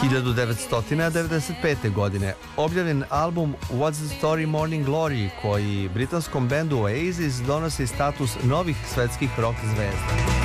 1995. godine objavljen album What's the Story Morning Glory, koji britanskom bendu Oasis donosi status novih svetskih rock zvezda.